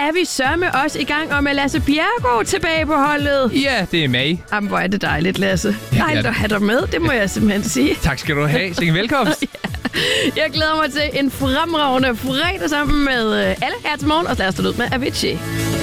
er vi sørme også i gang, og med Lasse Bjerregaard tilbage på holdet. Ja, det er mig. Jamen, hvor er det dejligt, Lasse. Dejligt at have dig med, det må jeg simpelthen sige. Tak skal du have. Sikke velkomst. Jeg glæder mig til en fremragende fredag sammen med alle her til morgen, og lad os stå ud med Avicii.